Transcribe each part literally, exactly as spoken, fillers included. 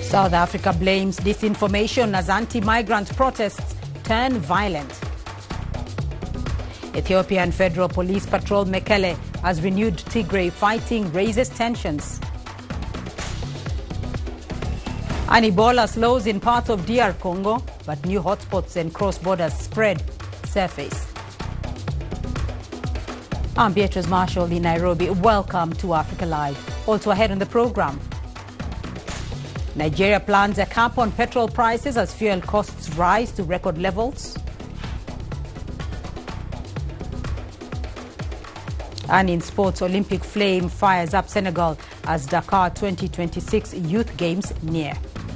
South Africa blames disinformation as anti-migrant protests turn violent. Ethiopian Federal Police Patrol Mekele has renewed Tigray fighting raises tensions. And Ebola slows in parts of D R Congo, but new hotspots and cross-border spread surface. I'm Beatrice Marshall in Nairobi. Welcome to Africa Live. Also ahead on the program, Nigeria plans a cap on petrol prices as fuel costs rise to record levels. And in sports, Olympic flame fires up Senegal as Dakar twenty twenty-six Youth Games near.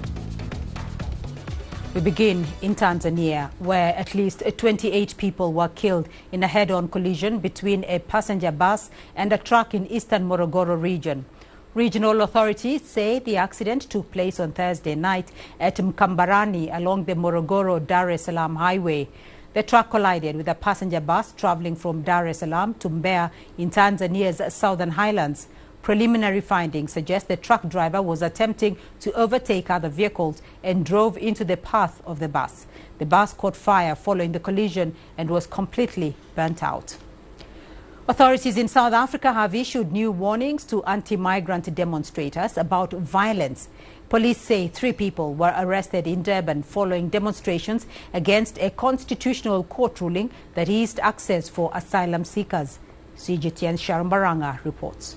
We begin in Tanzania, where at least twenty-eight people were killed in a head-on collision between a passenger bus and a truck in eastern Morogoro region. Regional authorities say the accident took place on Thursday night at Mkambarani along the Morogoro-Dar es Salaam highway. The truck collided with a passenger bus traveling from Dar es Salaam to Mbeya in Tanzania's southern highlands. Preliminary findings suggest the truck driver was attempting to overtake other vehicles and drove into the path of the bus. The bus caught fire following the collision and was completely burnt out. Authorities in South Africa have issued new warnings to anti-migrant demonstrators about violence. Police say three people were arrested in Durban following demonstrations against a constitutional court ruling that eased access for asylum seekers. C G T N's Sharon Baranga reports.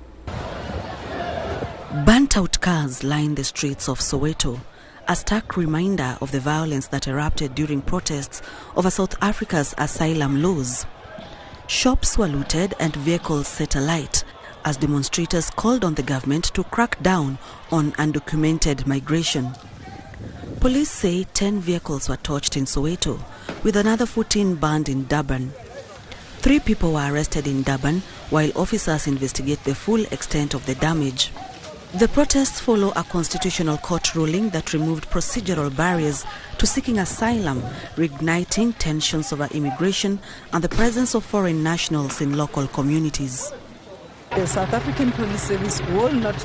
Burnt-out cars line the streets of Soweto, a stark reminder of the violence that erupted during protests over South Africa's asylum laws. Shops were looted and vehicles set alight as demonstrators called on the government to crack down on undocumented migration. Police say ten vehicles were torched in Soweto, with another fourteen burned in Durban. Three people were arrested in Durban, while officers investigate the full extent of the damage. The protests follow a constitutional court ruling that removed procedural barriers to seeking asylum, reigniting tensions over immigration and the presence of foreign nationals in local communities. The South African Police Service will not